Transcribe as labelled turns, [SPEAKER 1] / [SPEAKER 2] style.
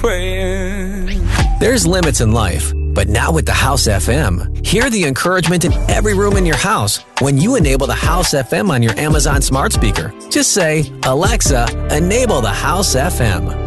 [SPEAKER 1] praying.
[SPEAKER 2] There's limits in life, but now with the House FM, hear the encouragement in every room in your house when you enable the House FM on your Amazon smart speaker. Just say, Alexa, enable the House FM.